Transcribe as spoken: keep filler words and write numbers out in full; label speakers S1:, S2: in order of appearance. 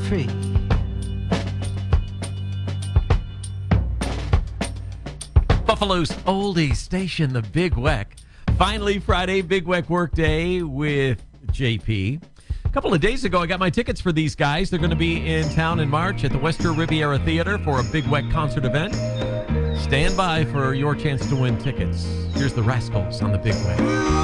S1: free.
S2: Buffalo's oldies station, the Big Weck. Finally, Friday, Big Weck Workday with J P. A couple of days ago, I got my tickets for these guys. They're going to be in town in March at the Western Riviera Theater for a Big Weck concert event. Stand by for your chance to win tickets. Here's the Rascals on the Big Weck.